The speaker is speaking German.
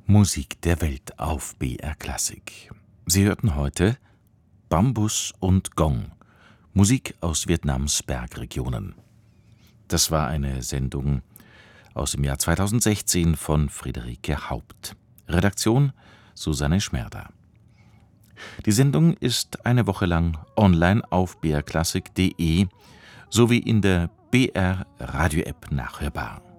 Musik der Welt auf BR Klassik. Sie hörten heute Bambus und Gong, Musik aus Vietnams Bergregionen. Das war eine Sendung aus dem Jahr 2016 von Friederike Haupt. Redaktion Susanne Schmerda. Die Sendung ist eine Woche lang online auf brklassik.de sowie in der BR Radio App nachhörbar.